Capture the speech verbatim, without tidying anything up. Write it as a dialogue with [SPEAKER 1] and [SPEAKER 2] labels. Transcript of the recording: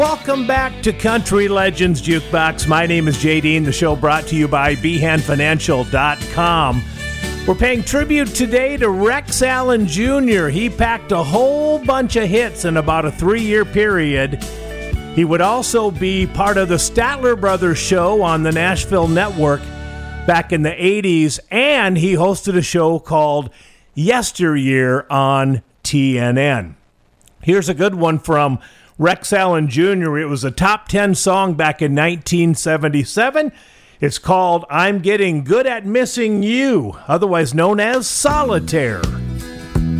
[SPEAKER 1] Welcome back to Country Legends Jukebox. My name is Jay Dean. The show brought to you by behan financial dot com. We're paying tribute today to Rex Allen Junior He packed a whole bunch of hits in about a three-year period. He would also be part of the Statler Brothers show on the Nashville Network back in the eighties, and he hosted a show called Yesteryear on T N N. Here's a good one from Rex Allen Junior It was a top ten song back in nineteen seventy-seven. It's called I'm Getting Good at Missing You, otherwise known as Solitaire.